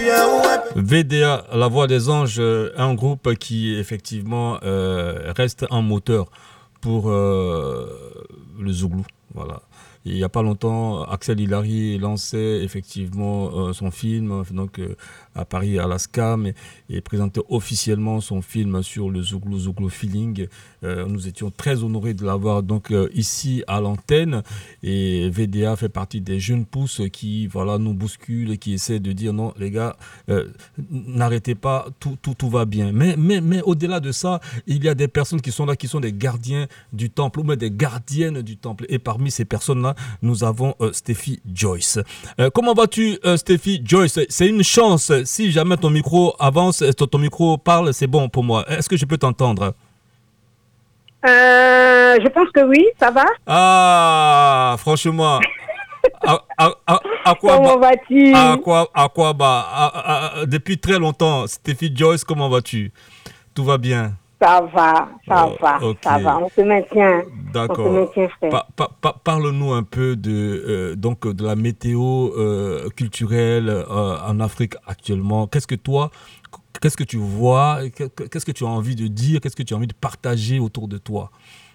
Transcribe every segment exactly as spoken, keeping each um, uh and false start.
V D A, La Voix des Anges, un groupe qui effectivement euh, reste un moteur pour euh, le Zouglou. Voilà. Il n'y a pas longtemps, Axel Hilary lançait effectivement euh, son film donc, euh, à Paris, à la SCAM, et, et présentait officiellement son film sur le Zouglou, Zouglou Feeling. Euh, nous étions très honorés de l'avoir donc euh, ici à l'antenne. Et V D A fait partie des jeunes pousses qui voilà, nous bousculent, qui essaient de dire non, les gars, euh, n'arrêtez pas, tout, tout, tout va bien. Mais, mais, mais au-delà de ça, il y a des personnes qui sont là, qui sont des gardiens du temple, ou même des gardiennes du temple. Et parmi ces personnes-là, nous avons euh, Steffi Joyce. Euh, comment vas-tu, euh, Steffi Joyce? C'est une chance. Si jamais ton micro avance, ton, ton micro parle, c'est bon pour moi. Est-ce que je peux t'entendre? Euh, je pense que oui, ça va. Ah, franchement, à, à, à, à quoi comment bah, vas-tu? à quoi, à quoi bah, à, à, à, depuis très longtemps, Steffi Joyce, comment vas-tu? Tout va bien? Ça va, ça Oh, va, ok, ça va. On se maintient, on se d'accord. maintient, frère. Pa, pa, pa, parle-nous un peu de, euh, donc, de la météo euh, culturelle euh, en Afrique actuellement. Qu'est-ce que toi, qu'est-ce que tu vois? Qu'est-ce que tu as envie de dire? Qu'est-ce que tu as envie de partager autour de toi?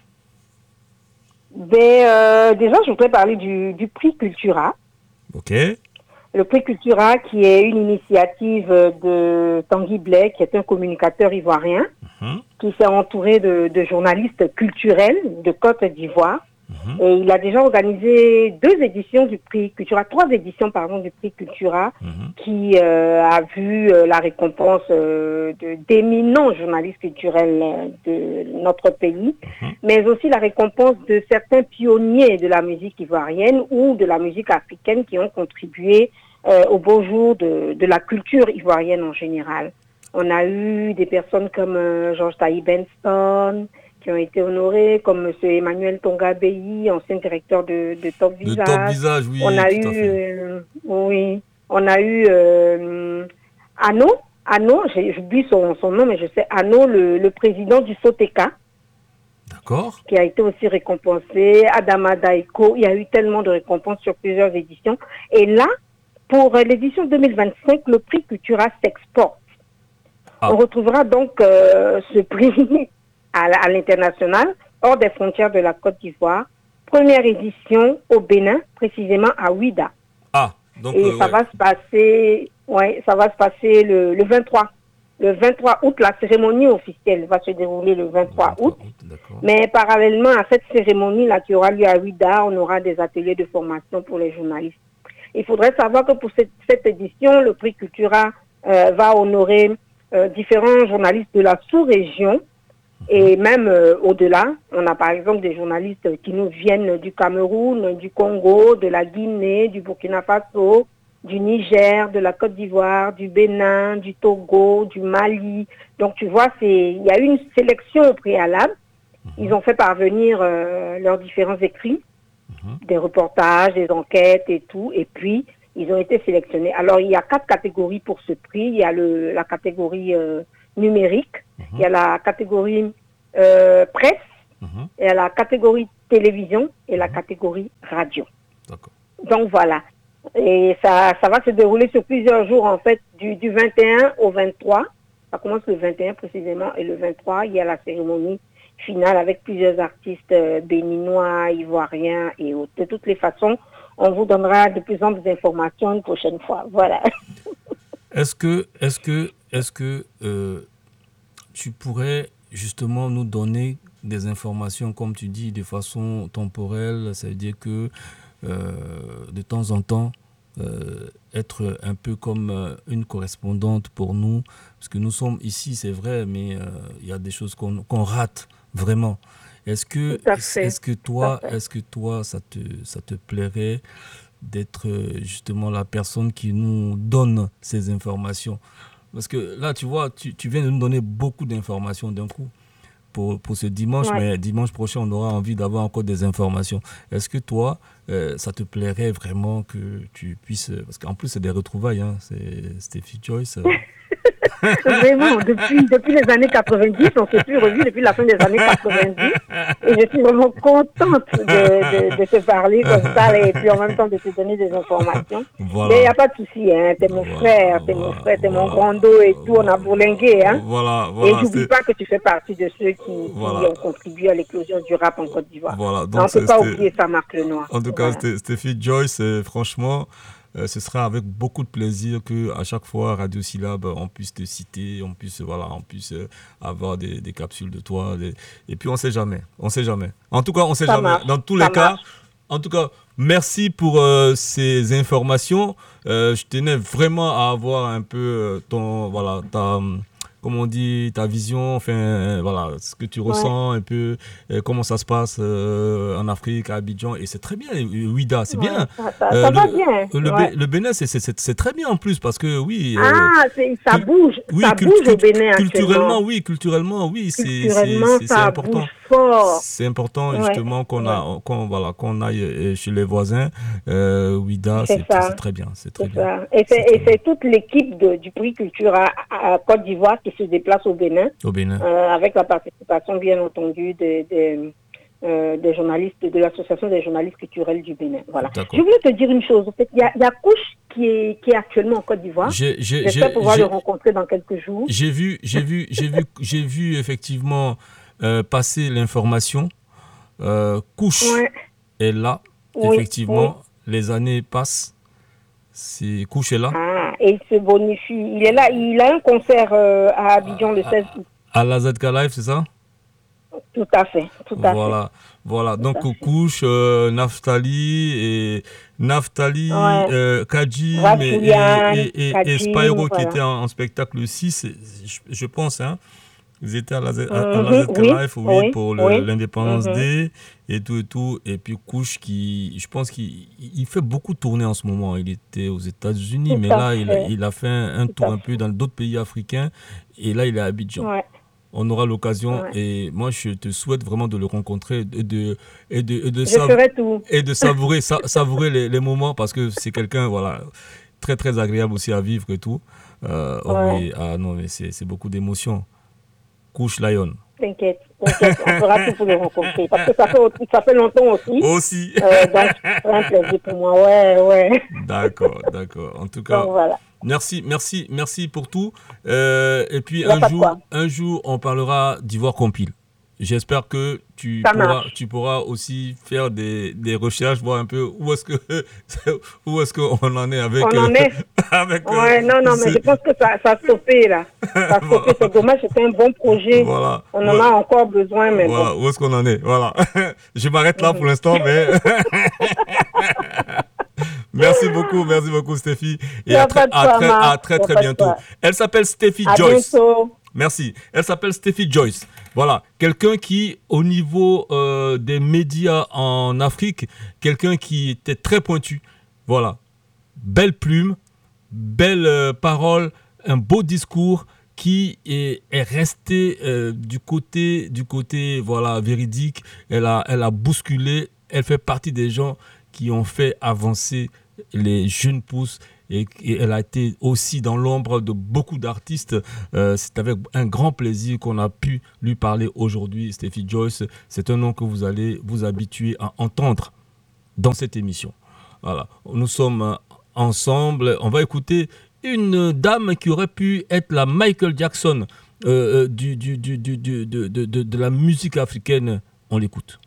Ben, euh, déjà, je voudrais parler du, du prix Cultura. Ok. Le prix Cultura, qui est une initiative de Tanguy Blais, qui est un communicateur ivoirien, Mm-hmm. qui s'est entouré de, de journalistes culturels de Côte d'Ivoire. Mm-hmm. Et il a déjà organisé deux éditions du prix Cultura, trois éditions, pardon, du prix Cultura, Mm-hmm. qui euh, a vu euh, la récompense euh, de, d'éminents journalistes culturels de notre pays, Mm-hmm. mais aussi la récompense de certains pionniers de la musique ivoirienne ou de la musique africaine qui ont contribué euh, au beau jour de, de la culture ivoirienne en général. On a eu des personnes comme euh, Georges Taï Benston, qui ont été honorés, comme M. Emmanuel Tongabéi, ancien directeur de, de Top De Top Visage. Visage, On oui, a tout à eu, fait. euh, oui, on a eu euh, Anno, Anno, j'oublie son, son nom, mais je sais, Anno, le, le président du Soteka, D'accord. qui a été aussi récompensé, Adama Daiko, il y a eu tellement de récompenses sur plusieurs éditions. Et là, pour l'édition deux mille vingt-cinq, le prix Cultura s'exporte. Ah. On retrouvera donc euh, ce prix à, à l'international, hors des frontières de la Côte d'Ivoire. Première édition au Bénin, précisément à Ouida. Ah, donc, Et euh, ça ouais. va se passer, ouais, ça va se passer le, le vingt-trois. Le vingt-trois août, la cérémonie officielle va se dérouler le vingt-trois août. D'accord. Mais parallèlement à cette cérémonie-là qui aura lieu à Ouida, on aura des ateliers de formation pour les journalistes. Il faudrait savoir que pour cette, cette édition, le prix Cultura euh, va honorer euh, différents journalistes de la sous-région et même euh, au-delà. On a par exemple des journalistes qui nous viennent du Cameroun, du Congo, de la Guinée, du Burkina Faso, du Niger, de la Côte d'Ivoire, du Bénin, du Togo, du Mali. Donc tu vois, c'est, il y a eu une sélection au préalable. Ils ont fait parvenir euh, leurs différents écrits, mm-hmm. des reportages, des enquêtes et tout, et puis ils ont été sélectionnés. Alors il y a quatre catégories pour ce prix. Il y a le, la catégorie euh, numérique, mm-hmm. il y a la catégorie euh, presse, mm-hmm. il y a la catégorie télévision et mm-hmm. la catégorie radio. D'accord. Donc voilà. Et ça, ça va se dérouler sur plusieurs jours en fait, du, du vingt et un au vingt-trois. Ça commence le vingt et un précisément, et le vingt-trois, il y a la cérémonie finale avec plusieurs artistes euh, béninois, ivoiriens et autres. De toutes les façons, on vous donnera de plus en plus d'informations une prochaine fois. Voilà. Est-ce que, est-ce que, est-ce que euh, tu pourrais justement nous donner des informations, comme tu dis, de façon temporelle, ça veut dire que euh, de temps en temps, euh, être un peu comme euh, une correspondante pour nous, parce que nous sommes ici, c'est vrai, mais il euh, y a des choses qu'on, qu'on rate vraiment. Est-ce que, est-ce que toi, est-ce que toi, ça te, ça te plairait d'être justement la personne qui nous donne ces informations? Parce que là, tu vois, tu, tu viens de nous donner beaucoup d'informations d'un coup pour, pour ce dimanche, ouais. Mais dimanche prochain, on aura envie d'avoir encore des informations. Est-ce que toi, euh, ça te plairait vraiment que tu puisses... Parce qu'en plus, c'est des retrouvailles, hein, c'est Steffi Joyce. Vraiment, depuis, depuis les années quatre-vingt-dix, on ne s'est plus revu depuis la fin des années quatre-vingt-dix. Et je suis vraiment contente de, de, de te parler comme ça et puis en même temps de te donner des informations. Voilà. Mais il n'y a pas de souci, hein. T'es mon voilà, frère, t'es voilà, mon frère, t'es voilà, mon grand dos et tout, on a bourlingué. Hein. Voilà, voilà, et n'oublie pas que tu fais partie de ceux qui, voilà. qui ont contribué à l'éclosion du rap en Côte d'Ivoire. Voilà, donc on ne peut pas oublier ça, Marc Lenoir. En tout cas, voilà. Stéphie Joyce, franchement... Euh, ce sera avec beaucoup de plaisir qu'à chaque fois, Radio Syllab, on puisse te citer, on puisse, voilà, on puisse euh, avoir des, des capsules de toi. Des... Et puis, on ne sait jamais. On ne sait jamais. En tout cas, on ne sait ça jamais. Marche. Dans tous ça les cas, marche. en tout cas, merci pour euh, ces informations. Euh, je tenais vraiment à avoir un peu euh, ton, voilà, ta... Comme on dit, ta vision, enfin, euh, voilà, ce que tu ouais. ressens, un peu, euh, comment ça se passe euh, en Afrique, à Abidjan, et c'est très bien, Ouida, c'est ouais, bien. Ça, ça, euh, ça le, va bien. Le, ouais. le Bénin, c'est, c'est, c'est très bien en plus, parce que oui... Ah, euh, c'est, ça bouge, oui, ça cult- bouge au Bénin Culturellement, oui, culturellement, oui, c'est, culturellement, c'est, c'est, ça c'est important. Bouge fort. C'est important, justement, ouais. qu'on, a, qu'on, voilà, qu'on aille chez les voisins. Euh, Ouida, c'est, c'est, c'est très bien, c'est très c'est bien. Ça. Et c'est, c'est, et c'est toute l'équipe de, du prix Culture à, à Côte d'Ivoire qui se déplace au Bénin. Au Bénin. Euh, avec la participation, bien entendu, des, des, euh, des journalistes, de l'Association des journalistes culturels du Bénin. Voilà. D'accord. Je voulais te dire une chose. En fait, il y a, y a Couche qui est, qui est actuellement en Côte d'Ivoire. J'ai, j'ai, J'espère j'ai, pouvoir j'ai, le rencontrer dans quelques jours. J'ai vu, j'ai vu, j'ai vu, j'ai vu effectivement euh, passer l'information. Euh, Couche ouais. est là. Oui, effectivement, oui. Les années passent. C'est Couche est là. Ah, et il se bonifie. Il est là. Il a un concert euh, à Abidjan le seize août. À la Z K Live, c'est ça? Tout à fait. Tout à voilà, fait. Voilà. Tout donc Couche, euh, Naftali et Naftali, ouais. euh, Kadji et, et, et, et Spyro voilà. qui étaient en, en spectacle le six, je, je pense, hein. Ils étaient à la, Z, à, à la Z K Live, oui, oui, pour le, oui. l'Independence mm-hmm. Day et tout et tout. Et puis Couche, qui, je pense qu'il il fait beaucoup tourner en ce moment. Il était aux États-Unis, tout mais là, il a, il a fait un, un tour un peu dans d'autres pays africains. Et là, il est à Abidjan. Ouais. On aura l'occasion. Ouais. Et moi, je te souhaite vraiment de le rencontrer et de, et de, et de, sav- et de savourer, sa- savourer les, les moments parce que c'est quelqu'un, voilà, très, très agréable aussi à vivre et tout. Euh, oh ouais. Oui, ah non, mais c'est, c'est beaucoup d'émotions. Couche Lion. T'inquiète, t'inquiète, on fera tout pour le rencontrer. Parce que ça fait, ça fait longtemps aussi. Aussi. Euh, donc, c'est un plaisir pour moi, ouais, ouais. D'accord, d'accord. En tout cas, donc, voilà. merci, merci, merci pour tout. Euh, et puis, un jour, un jour, on parlera d'Ivoire Compile. J'espère que tu pourras, tu pourras aussi faire des, des recherches, voir un peu où est-ce que où est-ce qu'on en est avec. On en est. avec ouais, euh, non, non, mais je pense que ça, ça a stoppé là. Ça a stoppé. C'est dommage, c'était un bon projet. Voilà. On en ouais. a encore besoin, mais voilà. bon. Où est-ce qu'on en est? Voilà. Je m'arrête là mm-hmm. pour l'instant, mais. Merci beaucoup, merci beaucoup, Stéphie. Et à très, à très, à très, très bientôt. Elle s'appelle Stéphie à Joyce. Bientôt. Merci. Elle s'appelle Stéphie Joyce. Voilà, quelqu'un qui, au niveau euh, des médias en Afrique, quelqu'un qui était très pointu. Voilà, belle plume, belle euh, parole, un beau discours qui est, est resté euh, du côté, du côté, voilà, véridique. Elle a, elle a bousculé. Elle fait partie des gens qui ont fait avancer les jeunes pousses. Et, et elle a été aussi dans l'ombre de beaucoup d'artistes. Euh, c'est avec un grand plaisir qu'on a pu lui parler aujourd'hui. Stéphie Joyce, c'est un nom que vous allez vous habituer à entendre dans cette émission. Voilà, nous sommes ensemble. On va écouter une dame qui aurait pu être la Michael Jackson euh, du, du, du, du, du, de, de, de, de la musique africaine. On l'écoute.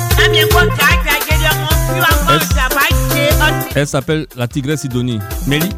Elle, elle s'appelle la Tigresse Sidonie. Mélie.